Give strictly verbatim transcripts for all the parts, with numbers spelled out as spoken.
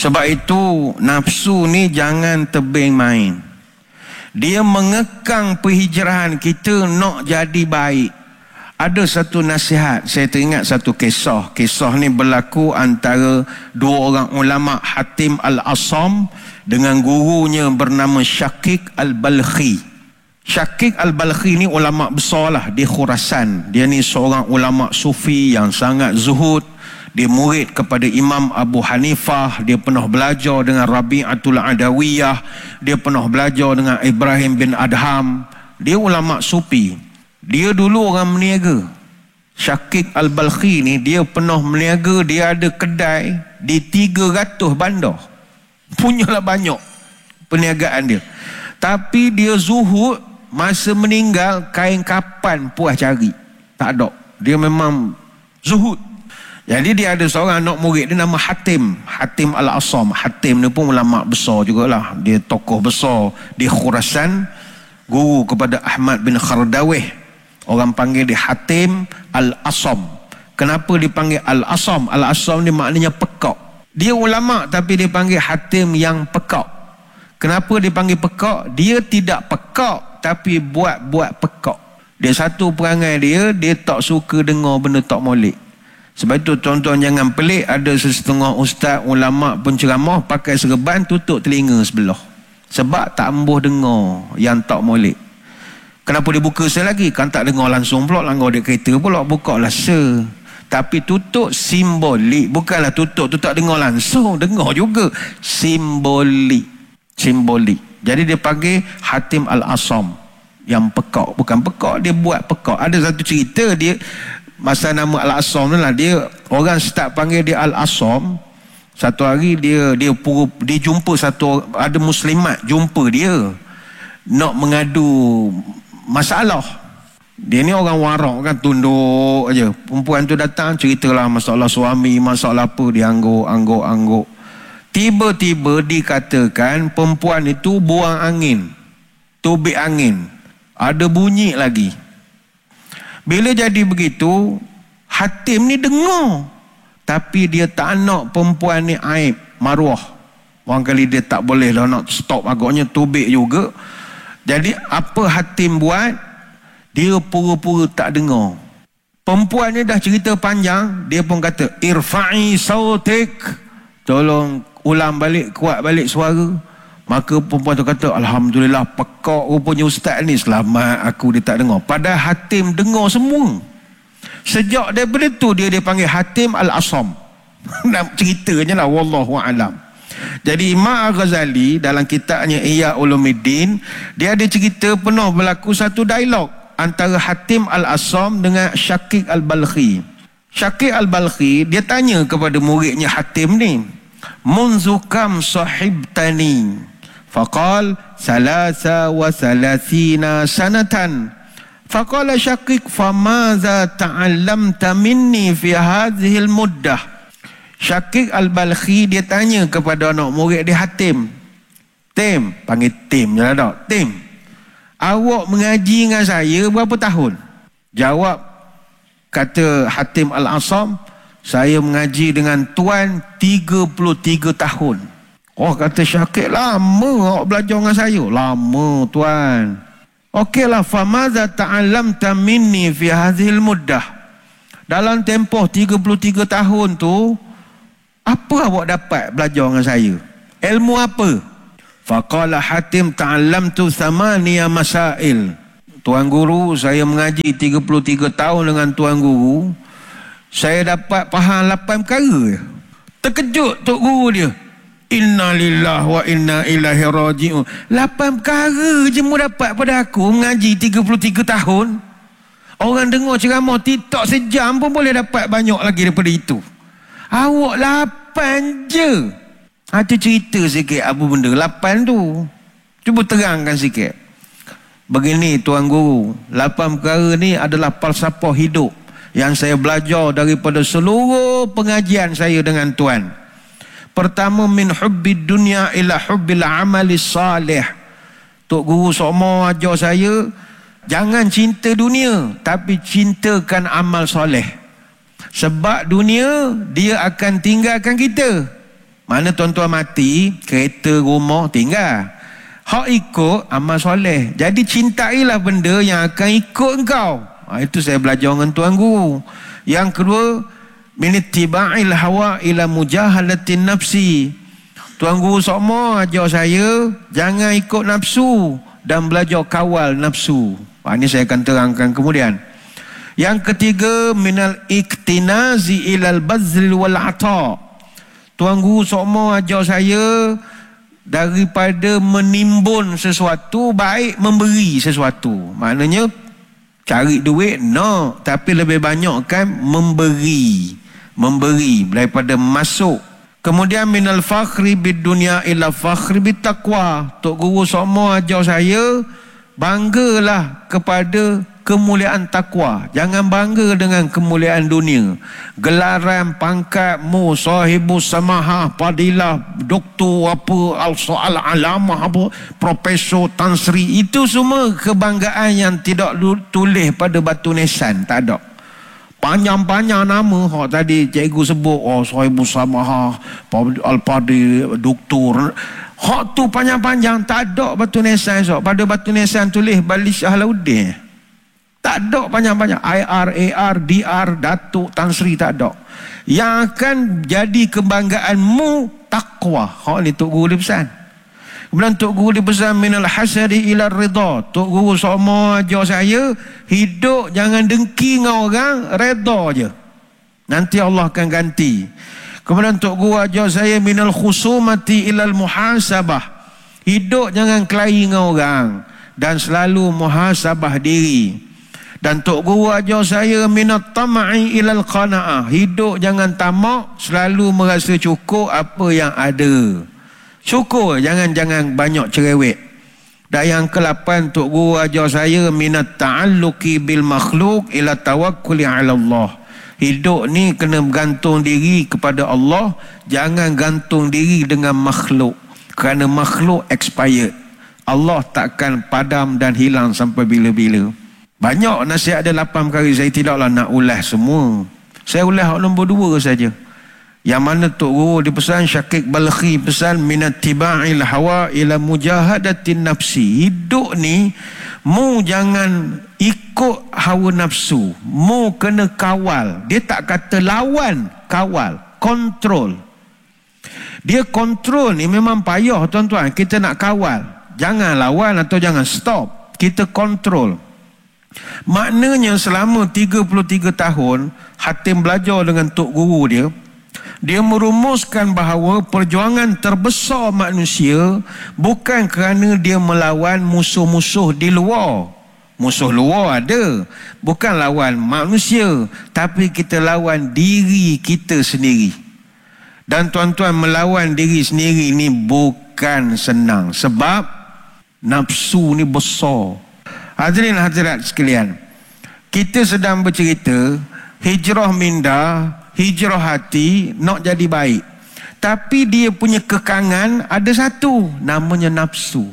Sebab itu nafsu ni jangan tebing main. Dia mengekang perhijrahan kita nak jadi baik. Ada satu nasihat, saya teringat satu kisah. Kisah ni berlaku antara dua orang ulama, Hatim Al-Asam dengan gurunya bernama Syakik Al-Balkhi. Syakik Al-Balkhi ni ulama besar lah di Khurasan. Dia ni seorang ulama sufi yang sangat zuhud. Dia murid kepada Imam Abu Hanifah. Dia pernah belajar dengan Rabi'atul Adawiyah. Dia pernah belajar dengan Ibrahim bin Adham. Dia ulama sufi. Dia dulu orang meniaga. Syakik Al-Balkhi ni dia pernah meniaga. Dia ada kedai di tiga ratus bandar. Punyalah banyak perniagaan dia. Tapi dia zuhud. Masa meninggal kain kapan puas cari. Tak ada. Dia memang zuhud. Jadi dia ada seorang anak murid dia nama Hatim. Hatim Al-Asam. Hatim ni pun ulama besar jugalah. Dia tokoh besar di Khurasan. Guru kepada Ahmad bin Khardawih. Orang panggil dia Hatim Al-Asam. Kenapa dipanggil Al-Asam? Al-Asam ni maknanya pekak. Dia ulama tapi dia panggil Hatim yang pekak. Kenapa dipanggil pekak? Dia tidak pekak tapi buat-buat pekak. Dia satu perangai dia, dia tak suka dengar benda tak molek. Sebab itu tuan-tuan jangan pelik, ada setengah ustaz, ulama, penceramah pakai serban tutup telinga sebelah. Sebab tak embuh dengar yang tak molek. Kenapa dia buka selagi? Kan tak dengar langsung pula, langgar dia kereta pula, buka lah se. Tapi tutup simbolik. Bukanlah tutup tu tak dengar langsung, dengar juga. Simbolik. Simbolik. Jadi dia panggil Hatim Al-Asam. Yang pekak. Bukan pekak, dia buat pekak. Ada satu cerita dia, masa nama Al-Asam tu lah, dia, orang start panggil dia Al-Asam. Satu hari dia dia pura, dia jumpa satu, ada muslimat jumpa dia. Nak mengadu masalah. Dia ni orang warak kan, tunduk aja. Perempuan tu datang ceritalah masalah suami, masalah apa, dia angguk-angguk-angguk. Tiba-tiba dikatakan perempuan itu buang angin, tubik angin, ada bunyi lagi. Bila jadi begitu, Hatim ni dengar, tapi dia tak nak perempuan ni aib maruah. Orang kali dia tak boleh lah nak stop, agaknya tubik juga. Jadi apa Hatim buat? Dia pura-pura tak dengar. Perempuan ni dah cerita panjang, dia pun kata, irfa'i sautik, tolong ulang balik, kuat balik suara. Maka perempuan tu kata, alhamdulillah, pekak rupanya ustaz ni, selamat aku dia tak dengar. Padahal Hatim dengar semua. Sejak daripada tu dia dipanggil Hatim Al-Asam. Nak ceritanya lah, wallahu a'lam. Jadi Imam Al-Ghazali dalam kitabnya Ihya Ulumuddin, dia ada cerita pernah berlaku satu dialog antara Hatim Al-Asam dengan Syakik Al-Balkhi. Syakik Al-Balkhi dia tanya kepada muridnya Hatim ni, munzu kam sahibtani? Faqal salasa wa salasina sanatan. Faqala Syakik, famaza ta'allamta minni fi hadhihi al-muddah? Syakik Al-Balkhi dia tanya kepada anak murid dia Hatim. Tim, panggil Tim je lah tak? Tim, awak mengaji dengan saya berapa tahun? Jawab kata Hatim Al-Asam, saya mengaji dengan tuan tiga puluh tiga tahun. Oh, kata Syakik, lama awak belajar dengan saya? Lama tuan. Okeylah, famaza ta'allamta minni fi hadhil muddah? Dalam tempoh tiga puluh tiga tahun tu, apa awak dapat belajar dengan saya? Ilmu apa? Faqala Hatim, ta'allamtu thamaniya masail. Tuan guru, saya mengaji tiga puluh tiga tahun dengan tuan guru. Saya dapat faham lapan perkara. Terkejut tok guru dia. Inna lillahi wa inna ilaihi raji'un. lapan perkara je mu dapat pada aku mengaji tiga puluh tiga tahun. Orang dengar ceramah TikTok sejam pun boleh dapat banyak lagi daripada itu. Awak lapan je. Ada cerita sikit apa benda lapan tu. Cuba terangkan sikit. Begini tuan guru, lapan perkara ni adalah falsafah hidup yang saya belajar daripada seluruh pengajian saya dengan tuan. Pertama, min hubbid dunya ila hubbil amali salih. Tok guru semua ajar saya, jangan cinta dunia, tapi cintakan amal soleh. Sebab dunia, dia akan tinggalkan kita. Mana tuan-tuan mati, kereta, rumah tinggal. Hak ikut amal soleh. Jadi cintailah benda yang akan ikut engkau. Ha, itu saya belajar dengan tuan guru. Yang kedua, min ittiba'il hawa ila mujahalatin nafsi. Tuan guru semua ajar saya jangan ikut nafsu dan belajar kawal nafsu. Ha, ini saya akan terangkan kemudian. Yang ketiga, minal iktinazi ilal bazril wal ata. Tuan guru semua ajar saya daripada menimbun sesuatu baik memberi sesuatu. Maknanya cari duit no, tapi lebih banyak kan memberi, memberi daripada masuk. Kemudian minal fakhri bid dunya ila fakhri bit taqwa. Tok guru semua ajar saya banggalah kepada kemuliaan takwa. Jangan bangga dengan kemuliaan dunia. Gelaran, pangkatmu, sahibus samahah, padilah, doktor apa, al-soal alamah apa, profesor, tan sri, itu semua kebanggaan yang tidak tulis pada batu nisan. Tak ada. Panjang-panjang nama hak tadi cikgu sebut, oh sahibus samahah, al-padi, doktor. Hak tu panjang-panjang, tak ada batu nisan. So, pada batu nisan tulis Balis Ahlauddin. Tak ada panjang-panjang. I R, A R, D R, Datuk, Tan Sri, tak ada. Yang akan jadi kebanggaanmu takwa. Hak ni Tok Guru dia pesan. Kemudian Tok Guru dia pesan minal hasadi ila ridha. Tok Guru semua ajar saya hidup jangan dengki dengan orang, redha je. Nanti Allah akan ganti. Kemudian Tok Guru ajar saya minal khusumati ilal muhasabah. Hidup jangan kelahi dengan orang dan selalu muhasabah diri. Dan Tok Guru ajar saya minat tama'i ilal qana'ah. Hidup jangan tamak, selalu merasa cukup apa yang ada. Syukur, jangan-jangan banyak cerewet. Dan yang kelapan, Tok Guru ajar saya minat ta'alluqi bil makhluk ila tawakkuli ala Allah. Hidup ni kena bergantung diri kepada Allah, jangan gantung diri dengan makhluk. Kerana makhluk expired. Allah takkan padam dan hilang sampai bila-bila. Banyak nasihat ada lapan perkara, saya tidaklah nak ulas semua. Saya ulas nombor dua saja. Yang mana Tok Guru dipesan, Syakik Balkhi pesan minat tiba'il hawa ila mujahadatin nafsi. Hidup ni mu jangan ikut hawa nafsu, mu kena kawal. Dia tak kata lawan, kawal, kontrol. Dia kontrol ni memang payah tuan-tuan. Kita nak kawal, jangan lawan atau jangan stop, kita kontrol. Maknanya selama tiga puluh tiga tahun Hatim belajar dengan Tok Guru dia, dia merumuskan bahawa perjuangan terbesar manusia bukan kerana dia melawan musuh-musuh di luar. Musuh luar ada, bukan lawan manusia, tapi kita lawan diri kita sendiri. Dan tuan-tuan, melawan diri sendiri ni bukan senang, sebab nafsu ni besar. Hadirin hadirat sekalian, kita sedang bercerita hijrah minda, hijrah hati nak jadi baik. Tapi dia punya kekangan ada satu, namanya nafsu.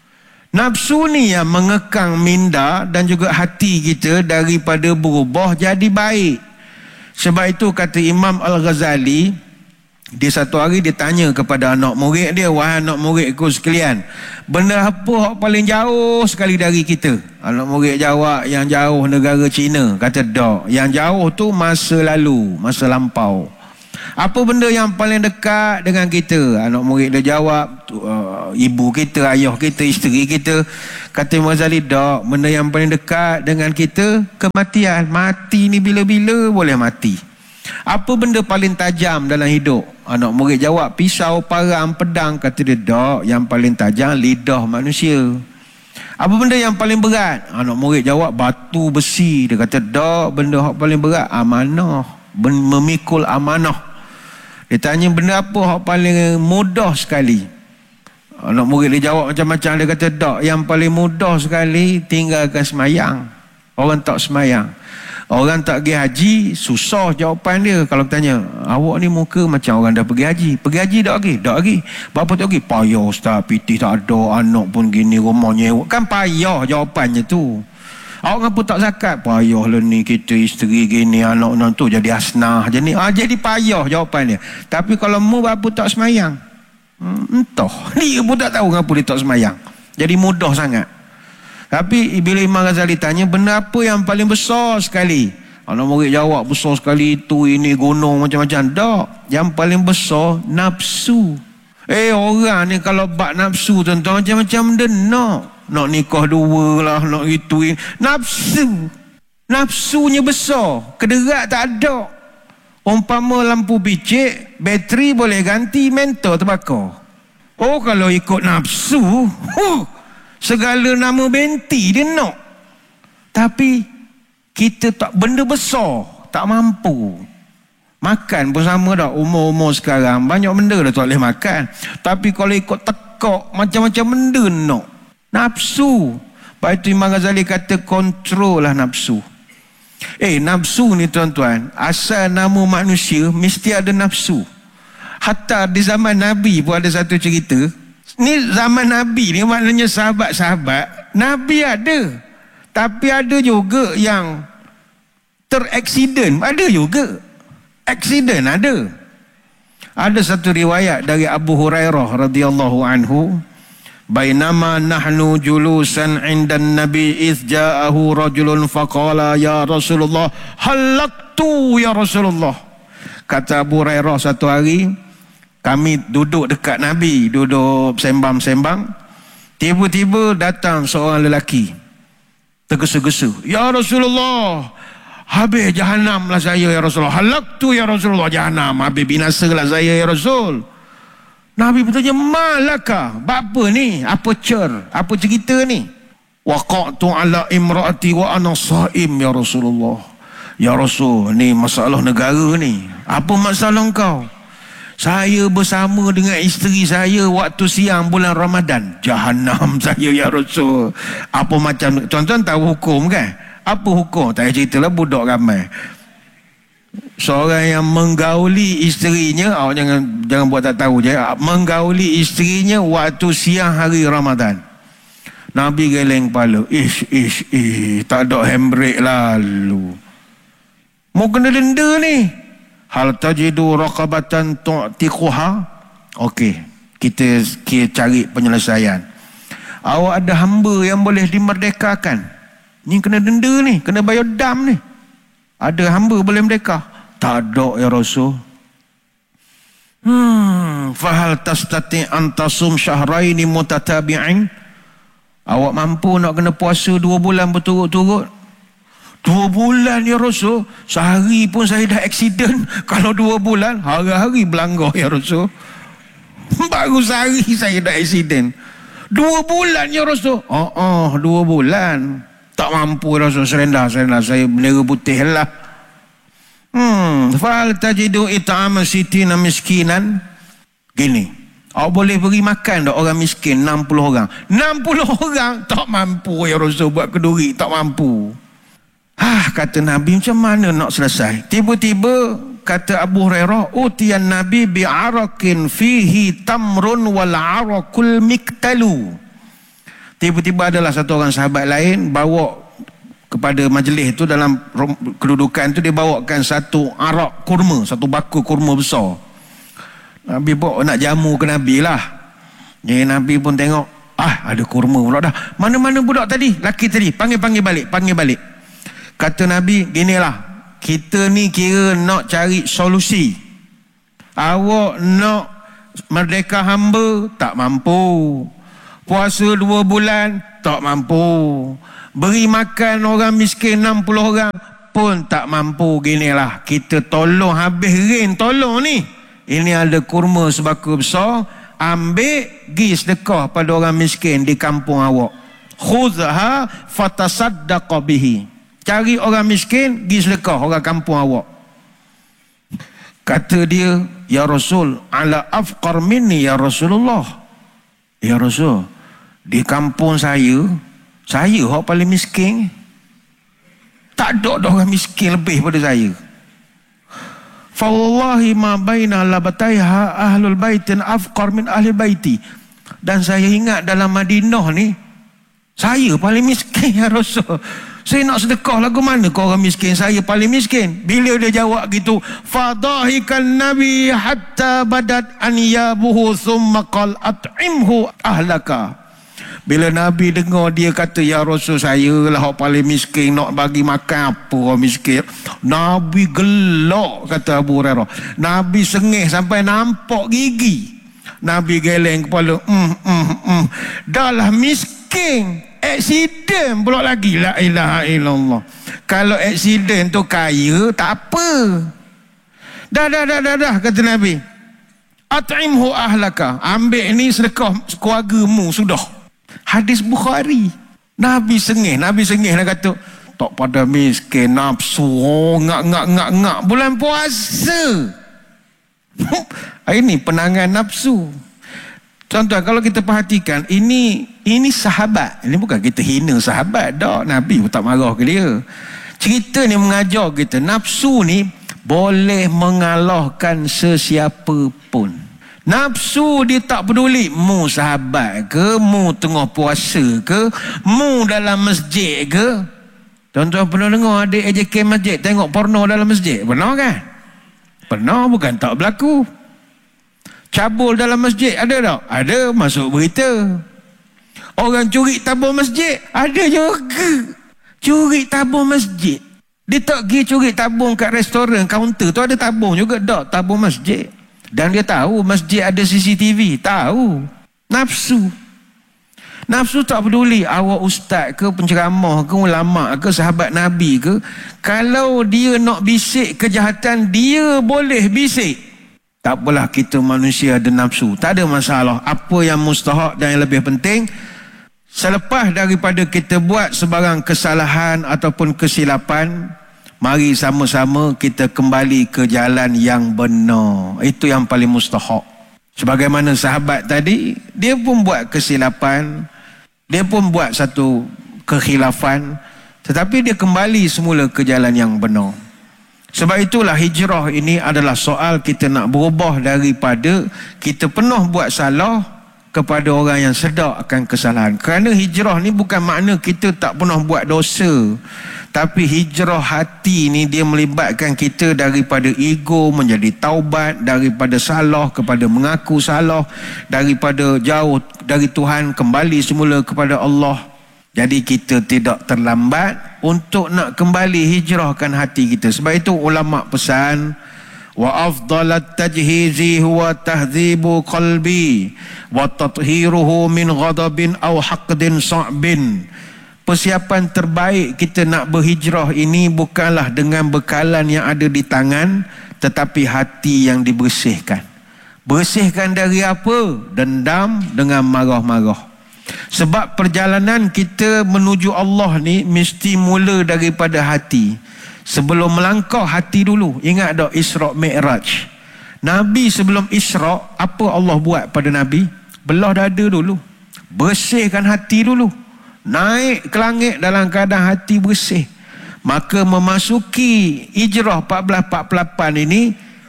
Nafsu ni yang mengekang minda dan juga hati kita daripada berubah jadi baik. Sebab itu kata Imam Al-Ghazali, dia satu hari dia tanya kepada anak murid dia, wahai anak muridku sekalian, benda apa yang paling jauh sekali dari kita? Anak murid jawab, yang jauh negara China. Kata tak, yang jauh tu masa lalu, masa lampau. Apa benda yang paling dekat dengan kita? Anak murid dia jawab, uh, ibu kita, ayah kita, isteri kita. Kata Imam Ghazali, tak, benda yang paling dekat dengan kita kematian. Mati ni bila-bila boleh mati. Apa benda paling tajam dalam hidup? Anak murid jawab, pisau, parang, pedang. Kata dia, tak, yang paling tajam lidah manusia. Apa benda yang paling berat? Anak murid jawab, batu, besi. Dia kata, tak, benda yang paling berat amanah, memikul amanah. Dia tanya, benda apa yang paling mudah sekali? Anak murid dia jawab macam-macam. Dia kata, tak, yang paling mudah sekali tinggalkan semayang. Orang tak semayang, orang tak pergi haji, susah jawapan dia. Kalau tanya, awak ni muka macam orang dah pergi haji. Pergi haji tak pergi? Tak pergi. Berapa tak pergi? Payah ustaz, pitih tak ada, anak pun gini, rumah nyewa. Kan payah jawapannya tu. Awak ngapa tak zakat? Payah lah ni, kita isteri gini, anak-anak tu jadi asnah je ni. Ah, jadi payah jawapan dia. Tapi kalau mu apa tak semayang? Hmm, entah. Dia pun tak tahu ngapa dia tak semayang. Jadi mudah sangat. Tapi bila Imam Ghazali tanya, benda apa yang paling besar sekali? Anak murid jawab, besar sekali itu, ini, gunung, macam-macam. Tak. Yang paling besar, nafsu. Eh, orang ni kalau bak nafsu, tuan-tuan, macam-macam benda nak. Nak nikah dua lah, nak itu. Nafsu. Nafsunya besar. Kederat tak ada. Umpama lampu bicik, bateri boleh ganti, mentor terbakar. Oh, kalau ikut nafsu, huh, segala nama benti dia nak. Tapi kita tak, benda besar tak mampu. Makan pun sama dah. Umur-umur sekarang banyak benda dah tak boleh makan. Tapi kalau ikut tekak, macam-macam benda nak. Nafsu. Lepas itu Imam Ghazali kata, kontrol lah nafsu. Eh, nafsu ni tuan-tuan, asal nama manusia mesti ada nafsu. Hatta di zaman Nabi pun ada satu cerita. Ni zaman Nabi ni maknanya sahabat-sahabat Nabi ada. Tapi ada juga yang tereksiden. Ada juga. Aksiden ada. Ada satu riwayat dari Abu Hurairah radhiyallahu anhu. Bainama nahnu julusan 'indan Nabi idh ja'ahu rajulun faqala ya Rasulullah halaktu ya Rasulullah. Kata Abu Hurairah, satu hari kami duduk dekat Nabi, duduk sembang-sembang. Tiba-tiba datang seorang lelaki tergesa-gesa, ya Rasulullah, habis jahanam lah saya ya Rasulullah. Halaktu ya Rasulullah, jahanam, habis binasa lah saya ya Rasul. Nabi bertanya, malaka, apa ni? Apa cer? Apa cerita ni? Waqa'tu ala imraati wa ana saim ya Rasulullah. Ya Rasul, ni masalah negara ni. Apa masalah kau? Saya bersama dengan isteri saya waktu siang bulan Ramadan. Jahanam saya ya Rasul. Apa macam, tuan-tuan tahu hukum kan? Apa hukum? Tak cerita lah, budak ramai. Seorang yang menggauli isterinya, awak jangan jangan buat tak tahu je, menggauli isterinya waktu siang hari Ramadan. Nabi geleng kepala, ish ish ish, tak ada handbrake lalu. Mau kena denda ni. Hal tajidu raqabatan tu'tiquha. Okey, kita, kita cari penyelesaian. Awak ada hamba yang boleh dimerdekakan. Ni kena denda ni, kena bayar dam ni. Ada hamba boleh merdeka? Tak ada ya Rasul. Hmm, fahal tastati an tasum syahraini mutatabi'in. Awak mampu nak kena puasa dua bulan berturut-turut? Dua bulan ya Rasul. Sehari pun saya dah aksiden. Kalau dua bulan, hari-hari berlanggar ya Rasul. Baru sehari saya dah aksiden. Dua bulan ya Rasul. Oh, oh dua bulan. Tak mampu Rasul, serendah, serendah. Saya bendera putih lah. Hmm, fa'al tajidu it'ama sitina miskinan. Gini, awak boleh beri makan tak orang miskin enam puluh orang? enam puluh orang tak mampu ya Rasul buat keduri, tak mampu. Ah, kata Nabi, macam mana nak selesai? Tiba-tiba kata Abu Hurairah, utiyan Nabi bi'arakin fihi tamrun wal arakul miktalu. Tiba-tiba adalah satu orang sahabat lain bawa kepada majlis itu, dalam kedudukan itu dia bawakan satu arak kurma, satu baku kurma besar. Nabi bawa nak jamu ke Nabi lah. Jadi Nabi pun tengok, ah ada kurma pula dah. Mana-mana budak tadi, laki tadi, panggil-panggil balik, panggil balik. Kata Nabi, ginilah, kita ni kira nak cari solusi. Awak nak merdeka hamba, tak mampu. Puasa dua bulan, tak mampu. Beri makan orang miskin enam puluh orang pun tak mampu. Ginilah, kita tolong habis rin, tolong ni. Ini ada kurma sebaku besar, ambil, gi sedekah pada orang miskin di kampung awak. Khuzha fatasaddaqa bihi. Cari orang miskin, gi sedekah orang kampung awak. Kata dia, ya Rasul, ala afqar minni ya Rasulullah. Ya Rasul, di kampung saya, saya orang paling miskin. Tak ada orang miskin lebih pada saya. Fa wallahi ma baina labataiha ahlul baitin afqar min ahli baiti. Dan saya ingat dalam Madinah ni, saya paling miskin ya Rasul. Saya nak sedekah lagu mana kau orang miskin? Saya paling miskin. Bila dia jawab gitu, fadahikan Nabi hatta badat aniyabuhu thumma qal at'imhu ahlaka. Bila Nabi dengar dia kata, ya Rasul, saya lah orang paling miskin, nak bagi makan apa orang miskin. Nabi gelak, kata Abu Hurairah. Nabi sengih sampai nampak gigi. Nabi geleng kepala, mm, mm, mm. Dah lah miskin, aksiden pula lagi. La ilaha illallah. Kalau aksiden tu kaya, tak apa. Dah, dah, dah, dah, dah, kata Nabi. At'imhu ahlaka. Ambil ni sedekah keluargamu, sudah. Hadis Bukhari. Nabi sengih, Nabi sengih lah kata, tak pada miskin, nafsu, oh, ngak, ngak, ngak, ngak. Bulan puasa. Ini penangan nafsu. Tuan-tuan, kalau kita perhatikan, ini ini sahabat. Ini bukan kita hina sahabat, dah. Nabi pun tak marah ke dia. Cerita ni mengajar kita, nafsu ni boleh mengalahkan sesiapa pun. Nafsu dia tak peduli mu sahabat ke, mu tengah puasa ke, mu dalam masjid ke. Tuan-tuan pernah dengar ada A J K masjid tengok porno dalam masjid? Pernah kan? Pernah, bukan tak berlaku. Cabul dalam masjid ada tak? Ada, masuk berita. Orang curi tabung masjid ada juga. Curi tabung masjid. Dia tak pergi curi tabung kat restoran, kaunter tu ada tabung juga tak, tabung masjid. Dan dia tahu masjid ada C C T V, tahu. Nafsu. Nafsu tak peduli awak ustaz ke, penceramah ke, ulama ke, sahabat Nabi ke. Kalau dia nak bisik kejahatan, dia boleh bisik. Tak apalah, kita manusia ada nafsu, tak ada masalah. Apa yang mustahak dan yang lebih penting, selepas daripada kita buat sebarang kesalahan ataupun kesilapan, mari sama-sama kita kembali ke jalan yang benar. Itu yang paling mustahak. Sebagaimana sahabat tadi, dia pun buat kesilapan, dia pun buat satu kekhilafan, tetapi dia kembali semula ke jalan yang benar. Sebab itulah hijrah ini adalah soal kita nak berubah daripada kita penuh buat salah kepada orang yang sedar akan kesalahan. Kerana hijrah ni bukan makna kita tak pernah buat dosa, tapi hijrah hati ni dia melibatkan kita daripada ego menjadi taubat, daripada salah kepada mengaku salah, daripada jauh dari Tuhan kembali semula kepada Allah. Jadi kita tidak terlambat untuk nak kembali hijrahkan hati kita. Sebab itu ulama pesan, wa afdalat tajhizi huwa tahdhibu qalbi wa tathiruhu min ghadabin aw haqdin sa'bin. Persiapan terbaik kita nak berhijrah ini bukanlah dengan bekalan yang ada di tangan, tetapi hati yang dibersihkan. Bersihkan dari apa? Dendam dengan marah-marah. Sebab perjalanan kita menuju Allah ni mesti mula daripada hati. Sebelum melangkah, hati dulu. Ingat tak Isra' Mi'raj? Nabi sebelum Isra', apa Allah buat pada Nabi? Belah dada dulu. Bersihkan hati dulu. Naik ke langit dalam keadaan hati bersih. Maka memasuki hijrah empat belas empat puluh lapan ini,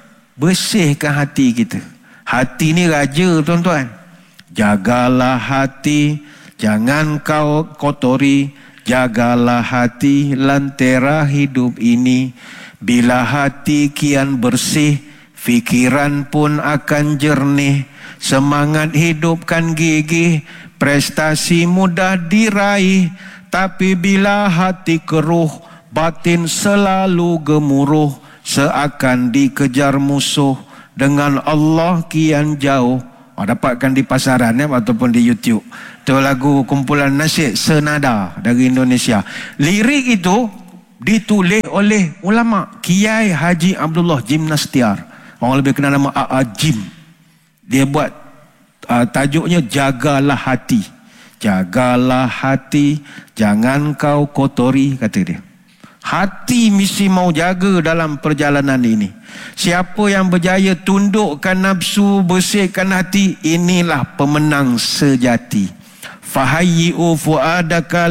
bersihkan hati kita. Hati ni raja, tuan-tuan. Jagalah hati, jangan kau kotori. Jagalah hati, lentera hidup ini. Bila hati kian bersih, fikiran pun akan jernih. Semangat hidup kan gigih, prestasi mudah diraih. Tapi bila hati keruh, batin selalu gemuruh. Seakan dikejar musuh, dengan Allah kian jauh. Oh, dapatkan di pasaran ya, ataupun di YouTube. Itu lagu kumpulan nasyid senada dari Indonesia. Lirik itu ditulis oleh ulama Kiai Haji Abdullah Jim Nastiar. Orang lebih kenal nama A A Jim. Dia buat uh, tajuknya Jagalah Hati. Jagalah hati, jangan kau kotori, kata dia. Hati mesti mau jaga dalam perjalanan ini. Siapa yang berjaya tundukkan nafsu, bersihkan hati, inilah pemenang sejati. Fahayyi'u fu'adaka